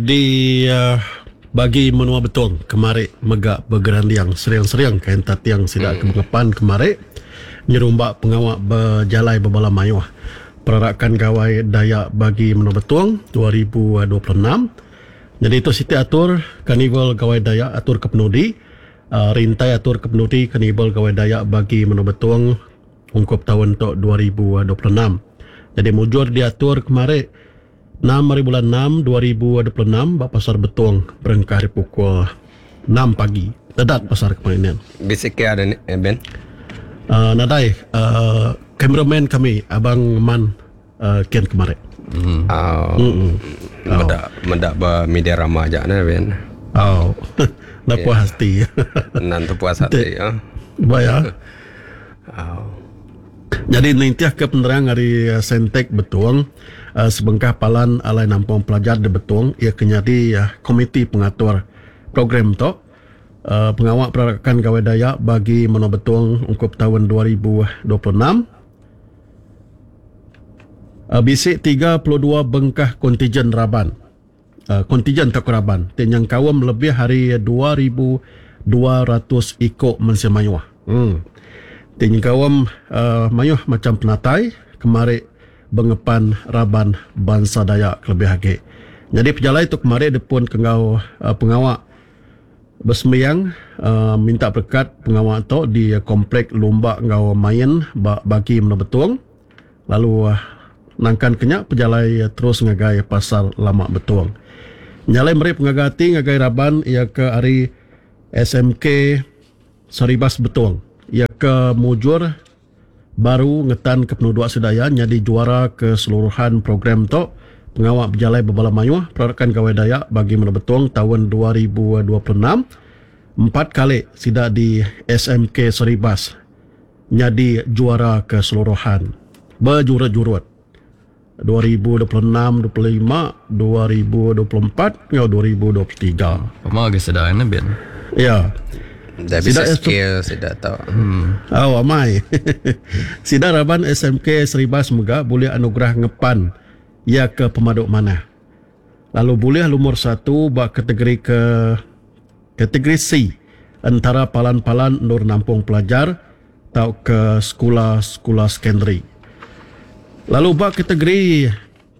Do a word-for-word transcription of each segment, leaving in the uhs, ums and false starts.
Di uh, bagi menua betul kemarin megak bergerandiang seriang-seriang kain tatiang sidak hmm. kemengepan kemarin nyerumbak pengawak berjalai berbala mayuh perarakan gawai Dayak bagi menua betul dua ribu dua puluh enam. Jadi itu siti atur karnival gawai Dayak atur kepenudi uh, rintai atur kepenudi karnival gawai Dayak bagi menua betul ungkup tahun tok dua ribu dua puluh enam. Jadi mujur diatur kemarin enam hari bulan enam dua ribu dua puluh enam bak pasar Betuang berengkah hari pukul enam pagi. Dadat pasar kemarin. Basicnya ada ni, eh, Ben? Uh, nadai uh, cameraman kami Abang Man uh, kian kemarin. Hmm. Oh. Mm-mm. Mendak mendak ba media ramah aja na Ben. Oh. Nak puas hati. Nan tu puas hati ya. Bayar. Oh. Jadi nintiah ke penerang hari uh, Sentek Betuang uh, sebengkah palan alai nampung pelajar di Betuang ia kenyadi uh, komiti pengatur program tu uh, pengawak perarakan gawai Dayak bagi menua Betuang ungkup tahun dua ribu dua puluh enam. Uh, bisik tiga puluh dua bengkah kontijen Raban. Uh, kontijen tak Raban. Yang kawam lebih hari dua ribu dua ratus ikut Malaysia Mayuah. Hmm. Tinggi kawam uh, mayuh macam penatai kemarin bengepan Raban bangsa Dayak lebih lagi. Jadi pejalai itu kemarin depun kengau uh, pengawak bersembayang uh, minta berkat pengawak tu di uh, komplek Lumba ngau main ba- bagi menua Betuang. Lalu uh, nangkan kenyak pejalai uh, terus ngagai pasar lama Betuang. Nyalai meri pengagati ngagai Raban ia ke hari S M K Saribas Betuang. Ia ke mujur baru ngetan ke penduduk sedaya jadi juara keseluruhan program tu pengawak berjalai berbala mayuh perarakan gawai Dayak bagi menua Betuang tahun dua ribu dua puluh enam. Empat kali sidak di S M K Saribas jadi juara keseluruhan berjurut-jurut dua ribu dua puluh enam, dua puluh lima, dua ribu dua puluh empat hingga dua ribu dua puluh tiga. Pemang agak sedar ni Ben. Ya. Dah bisa skill sudah tahu. Hmm. Oh, amai. Sida Raban S M K Saribas Mega boleh anugerah ngepan ia ke pemaduk mana. Lalu boleh lumur satu bak kategori ke kategori C antara palan-palan nur nampung pelajar atau ke sekolah-sekolah sekondari. Lalu bak kategori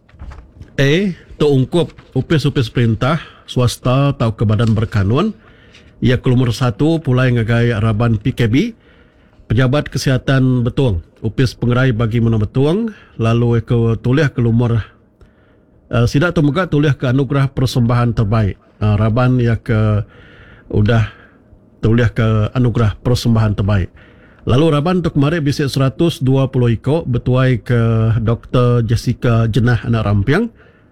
A tu ungkup upis-upis perintah swasta atau ke badan berkanun. Ia ke nomor satu pulai ngagai Raban P K B Pejabat Kesihatan Betuang upis pengerai bagi menua Betuang. Lalu ke tulis ke nomor uh, sidak tu muka tulis ke anugerah persembahan terbaik uh, Raban ia ke udah tulis ke anugerah persembahan terbaik. Lalu Raban tu kemarin bisik seratus dua puluh ikut betuai ke Doktor Jessica Jenah Anak Rampiang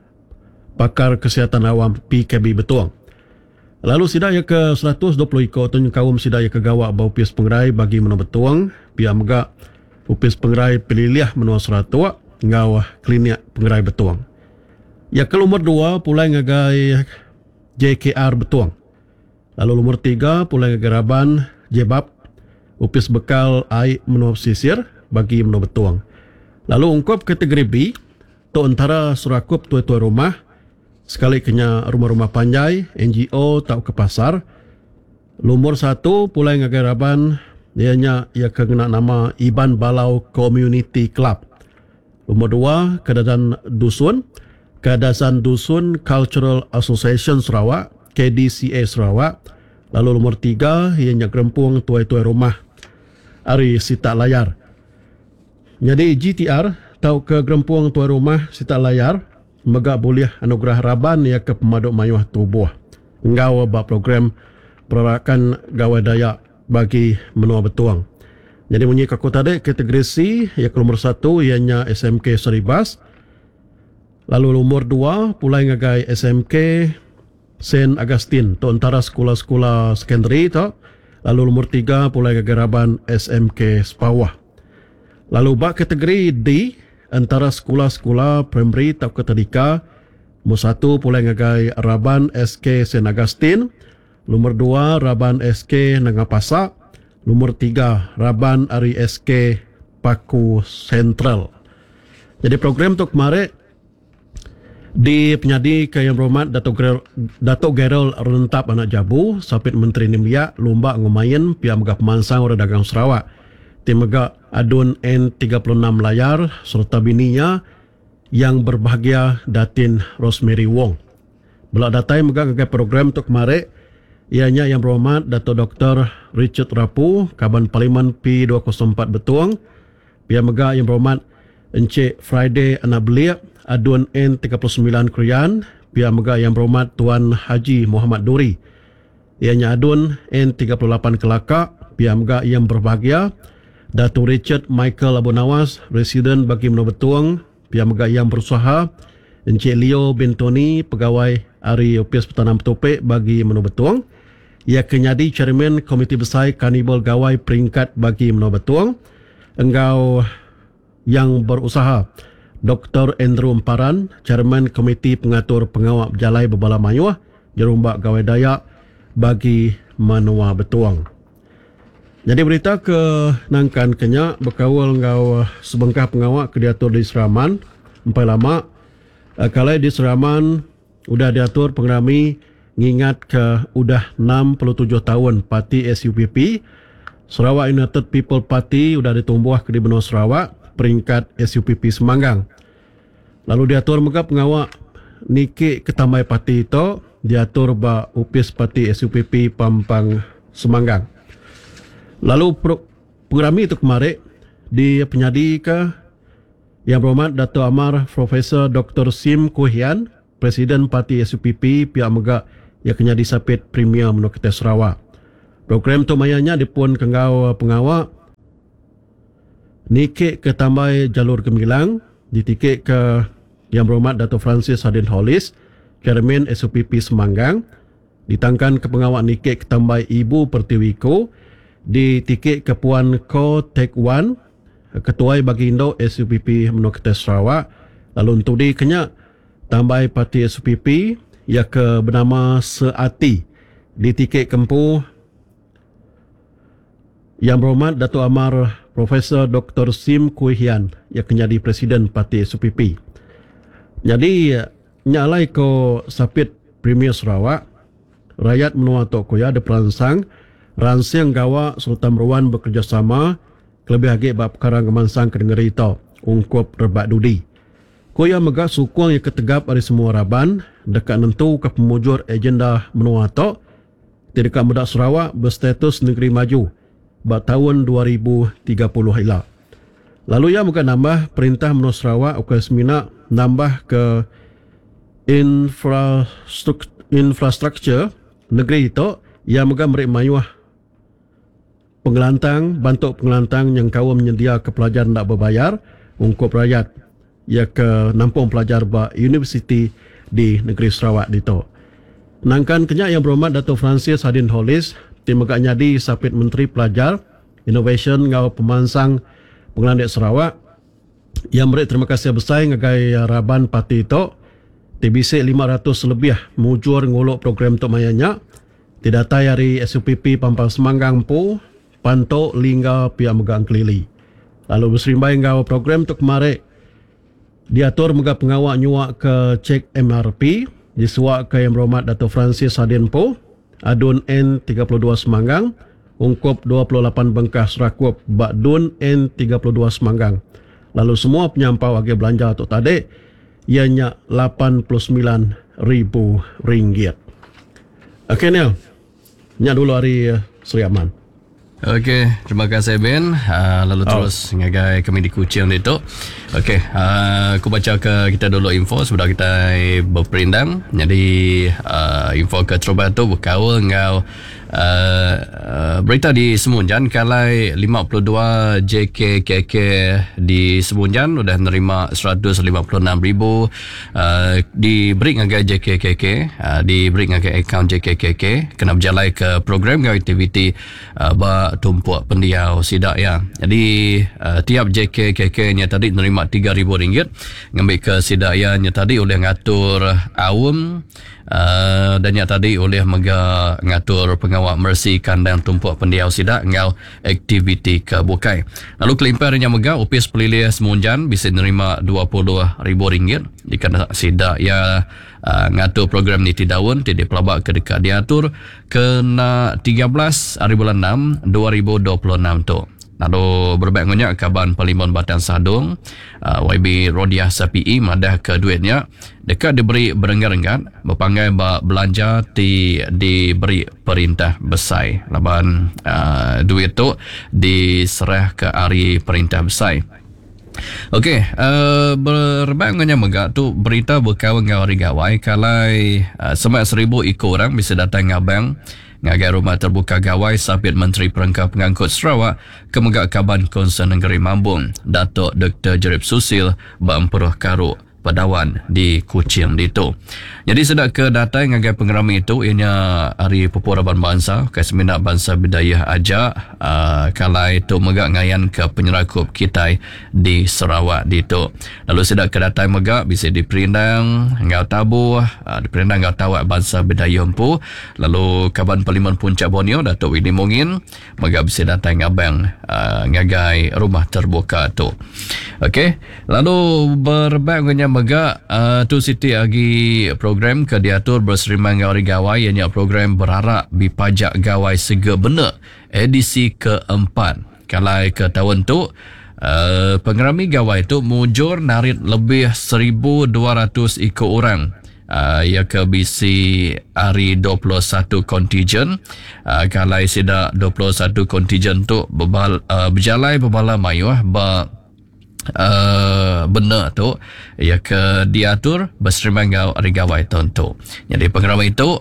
pakar kesihatan awam P K B Betuang. Lalu sidak ia ke seratus dua puluh ikut tu kaum sidak ia ke gawak bau upis pengerai bagi menua Betuang pihak megak upis pengerai peliliah menua Seratua ngau klinik pengerai Betuang. Ia ke nomor dua pulai ngagai J K R Betuang. Lalu nomor tiga pulai ngagai Raban Jebab upis bekal air menua pesisir bagi menua Betuang. Lalu ungkup kategori B tu antara surakup tuai-tuai rumah sekali kena rumah-rumah panjai, N G O tak ke pasar. Lumur satu pulai ngagai Raban ianya ia kena nama Iban Balau Community Club. Lumur dua Kedasan Dusun, Kedasan Dusun Cultural Association Sarawak, K D C A Sarawak. Lalu lumur tiga ianya Gerempung tuai-tuai rumah Ari Sita Layar. Jadi G T R tau ke Gerempung tuai rumah Sita Layar megak boleh anugerah Raban ia ke pemaduk mayuh tubuh. Engau bak program perarakan gawai Dayak bagi menua Betuang. Jadi bunyi kaku tadi kategori C ia ke nomor satu ianya S M K Saribas. Lalu nomor dua pulai ngagai S M K Saint Augustine tu antara sekolah-sekolah sekondari tu. Lalu nomor tiga pulai ngagai Raban S M K Sepawah. Lalu bak kategori D antara sekolah-sekolah primary atau ketadika. Nomor satu pulai ngagai Raban S K Saint Augustine. Nomor dua Raban S K Nangapasak. Nomor tiga Raban Ari S K Paku Sentral. Jadi program tu kemarin Di penyadi ke Yang Berhormat Datuk Gerald, Datuk Gerald Rentap Anak Jabu, Sapit Menteri Nimbiak, lomba ngumayan pihak megah pemansang orang dagang Sarawak. Tim megah adun N tiga puluh enam layar serta bininya yang berbahagia Datin Rosemary Wong. Belak datai megah gagai program untuk kemarin, ianya Yang Berhormat Datuk Doktor Richard Rapu, Kaban Parlimen P dua kosong empat Betuang, pihak megah Yang Berhormat Encik Friday Anak Beliak, adun N tiga puluh sembilan Krian, pihak megah Yang Berhormat Tuan Haji Muhammad Duri. Ianya adun N tiga puluh lapan Kelakar, pihak megah yang berbahagia Datuk Richard Michael Abu Nawas, Residen bagi Menua Betuang, pihak megah yang berusaha Encik Leo bin Tony, pegawai Ari Opis Petanam Petopek bagi Menua Betuang. Ia kenyadi Chairman Komiti Besar Kanibal Gawai Peringkat bagi Menua Betuang. Engkau yang berusaha Doktor Andrew Emparan, Chairman Komiti Pengatur Pengawal Berjalai Bebala Mayuah, Jerumbak Gawai Dayak bagi Menua Betuang. Jadi berita ke nangkan kenyak berkawal ngau sebengkah pengawal ke diatur di Seraman empai lama. Kalau di Seraman udah diatur pengerami ngingat ke udah enam puluh tujuh tahun parti S U P P. Sarawak United People Party udah ditumbuh ke di benua Sarawak peringkat S U P P Semanggang. Lalu diatur megah pengawal niki ketamai parti itu diatur ba upis parti S U P P Pampang Semanggang. Lalu pro, programi itu kemarin di penyadi ke Yang Berhormat Datuk Amar Profesor Doktor Sim Kuhian, Presiden Parti S U P P pihak megah yang kena disapit Premier Menua Kedah Sarawak. Program tu mayanya dipun kenggau pengawal nikik ke tambai jalur gemilang, ditikik ke Yang Berhormat Datuk Francis Hadin Hollis, Chairman S U P P Semanggang, ditangkan ke pengawal nikik ke tambai Ibu Pertiwiko, ditikik ke Puan Ko Tek Wan, Ketua Bagindo S U P P Menua Kedah Sarawak. Lalu untuk di kenyak tambai parti S U P P ia ke bernama Seati, ditikik kempu Yang Berhormat Datuk Amar Profesor Doktor Sim Kuhian yang kenyadi Presiden Parti S U P P. Jadi nyalai ko sapit Premier Sarawak, rakyat Menua Tok Koya ada peransang ransing gawa Sultan Meruan bekerjasama kelebih lagi bab perkara gemansang kedengeri itu ungkup rebak dudi. Koya megah sukung yang ketegap dari semua raban dekat nentu ke pemujur agenda Menua Tok dekat Mudak Sarawak berstatus negeri maju bab tahun dua ribu tiga puluh ila. Lalu ia bukan nambah perintah Menua Sarawak ukai semina nambah ke infrastruktur, infrastruktur negeri itu ia megah merik mayuah pengelantang, bantuk pengelantang yang kau menyedia ke pelajar tak berbayar ungkup rakyat ia ke nampung pelajar ba universiti di negeri Sarawak dito. Nangkan kenyak Yang Berhormat Datuk Francis Hadin Hollis, tim megak nyadi sapit Menteri Pelajar, Innovation ngau pemansang Pengelandik Sarawak yang merik terima kasih besar ngagai raban parti itu T B C lima ratus lebih mujur nguluk program tu mayanya didatai dari S U P P Pampang Semanggang pu pantok lingga pihak megang kelili. Lalu berserimbai ngau program tu kemarin diatur megah pengawak nyuak ke cek M R P disuak ke Yang Berhormat Datuk Francis Hadin Po, adun N tiga puluh dua Semanggang, ungkup dua puluh lapan bengkah serakup bak dun N tiga puluh dua Semanggang. Lalu semua penyampau agi belanja untuk tadi ianya lapan puluh sembilan ribu ringgit. Okey Neil, nyak dulu hari uh, Seri Aman. Okey, terima kasih Ben. Uh, lalu oh. terus ngagai kami di Kuching itu. Okey, uh, aku baca ke kita dulu info sebelum kita berperindang. Jadi uh, info ke Terubat tu berkawal ngau uh, uh, berita di Semunjan kalai lima puluh dua J K K K di Semunjan sudah menerima seratus lima puluh enam ribu uh, diberi ngagai J K K K, uh, diberi ngagai akaun J K K K kena berjalai ke program ngau aktiviti uh, ba tumpuak pendiau sidak ya. Jadi uh, tiap J K K K nya tadi menerima tiga ribu ringgit ngambil ke sidak ya nya tadi oleh ngatur awam uh, dan nya tadi oleh mega ngatur pengawal pengawal mersi kandang tumpuak pendiau sidak ngau aktiviti ke bukai. Lalu kelimpah yang megah upis pelilih semunjan bisa menerima dua puluh ribu ringgit dikena sidak ya uh, ngatur program ni tidawun tidak pelabak ke dekat diatur kena tiga belas hari bulan enam dua ribu dua puluh enam tu. Lalu berbaik ngonyak Kaban Parlimen Batang Sadung uh, Y B Rodiah Sapi madah ke duitnya dekat diberi berenggat-enggat berpanggai bak belanja di diberi perintah besar laban uh, duit tu diserah ke hari perintah besar. Okey, uh, berbaik dengan megak tu berita berkawan dengan orang gawai kalai uh, semak seribu ikut orang bisa datang ngabang ngagai rumah terbuka gawai Sabit Menteri Perangkat Pengangkut Sarawak Kemegak Kaban Konsen Negeri Mambung Datuk Doktor Jerip Susil Bamperuh Karuk Padawan di Kuching itu. Jadi sedang ke data ngagai pengerami itu ianya Hari Perpuraban Bangsa ke Seminar Bangsa Bidayah ajak uh, kala itu megak ngayan ke penyerakup kita di Sarawak itu. Lalu sedang ke data megak bisa diperindang ngau tabu uh, diperindang ngau tawak Bangsa Bidayah empu. Lalu Kaban Parlimen Puncak Borneo Datuk Winnie Mungin megak bisa datang ngabang uh, ngagai rumah terbuka tu. Okey, lalu berbagainya megak uh, tu Siti agi program ke diatur berserimang gawai gawai ianya program berharap bipajak gawai sega benar edisi keempat. Kalau ke tahun tu uh, pengerami gawai tu mujur narik lebih seribu dua ratus ikut orang. Uh, ia ke B C hari dua puluh satu kontijen uh, kalau sidak dua puluh satu kontijen tu berbal, uh, berjalan berbala mayuh ba Uh, benar tu ia ke diatur berserimangau hari gawai tentu. Jadi pengeramai itu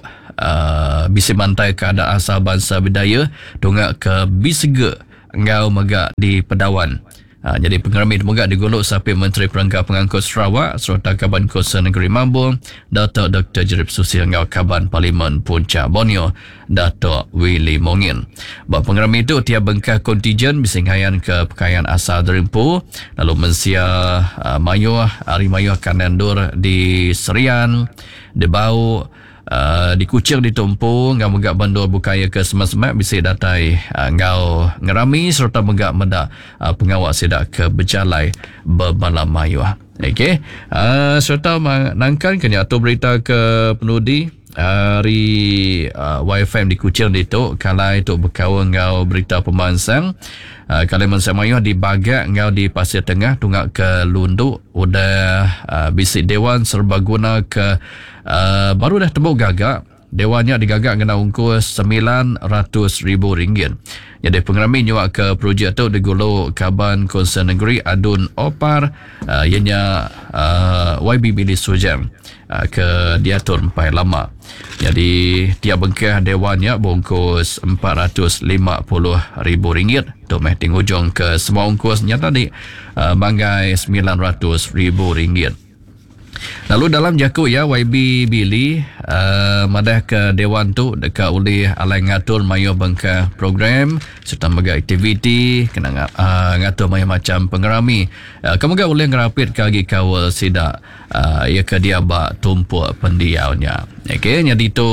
uh, bisa mantai keadaan asal bangsa budaya tunggak ke bisega ngau megak di Pedawan. Uh, jadi pengeramai itu megak digolok sampai Menteri Perangkat Pengangkut Sarawak serta Kaban Konsen Negeri Mambung Datuk Doktor Jerip Susil ngau Kaban Parlimen Puncak Borneo Datuk Willy Mongin. Bahawa pengeramai itu tiap bengkah kontijen bisa ngayan ke pakaian asal derimpu lalu mensia uh, mayuh hari mayuh kanandur di Serian di Bau Uh, di Kuching ditumpu ngau megak bandar bukaya ke semak-semak bisa datai uh, ngau ngerami serta megak medak uh, pengawal sidak ke berjalai bermalam mayuh. Okey, uh, serta menangkan kena atau berita ke penudi hari uh, Y F M di Kuching itu kalau itu berkawan ngau berita pemansang uh, kalau mansang mayuh di Bagak ngau di Pasir Tengah tunggak ke Lundu udah uh, bisik Dewan Serbaguna ke uh, baru dah tembuk gagak dewannya digagak kena ungkus sembilan ratus ribu ringgit. Jadi pengerami nyuak ke projek tu digolok Kaban Konsen Negeri Adun Opar uh, ianya uh, Y B Billy Sujam uh, ke diatur empat lama. Jadi tiap bengkah dewannya bungkus empat ratus lima puluh ribu ringgit. Tu meh ting hujung ke semua ungkusnya tadi uh, banggai sembilan ratus ribu ringgit. Lalu dalam jaku ya Y B Billy uh, madah ke dewan tu dekat oleh alai ngatur mayu bengkah program serta mega aktiviti kena uh, ngatur mayu macam pengerami uh, kemoga oleh ngerapit kagi kawal sidak uh, ia ke dia bak tumpuk pendiaunya. Okey, jadi tu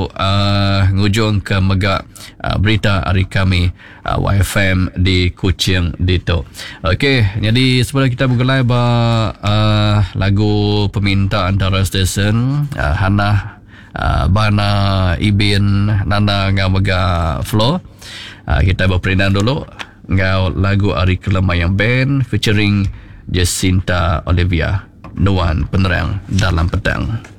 uh, ngujung ke mega uh, berita hari kami uh, Y F M di Kuching dito. Okey, jadi sebelum kita bergelai ba uh, lagu peminta antara stesen uh, Hana uh, Bana Ibin Nana ngau mega flow uh, kita berperindan dulu ngau lagu Ari Kelemayang Band featuring Jacinta Olivia Nuan Penerang Dalam Petang.